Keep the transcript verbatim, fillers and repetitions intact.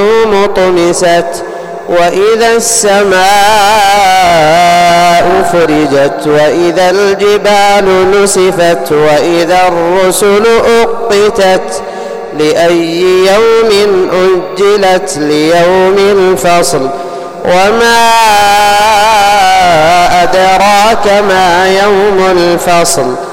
مطمست وإذا السماء فرجت وإذا الجبال نسفت وإذا الرسل أقتت لأي يوم أجلت ليوم الفصل وما أدراك ما يوم الفصل